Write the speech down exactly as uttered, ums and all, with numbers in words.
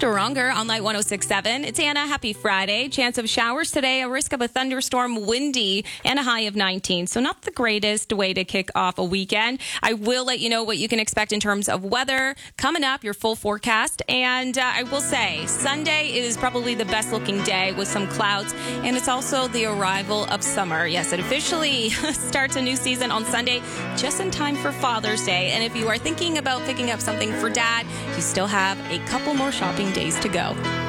Stronger on Light one oh six point seven. It's Anna. Happy Friday. Chance of showers today. A risk of a thunderstorm, windy, and a high of nineteen. So not the greatest way to kick off a weekend. I will let you know what you can expect in terms of weather coming up, your full forecast. And uh, I will say Sunday is probably the best looking day with some clouds. And it's also the arrival of summer. Yes, it officially starts a new season on Sunday, just in time for Father's Day. And if you are thinking about picking up something for Dad, you still have a couple more shopping days to go.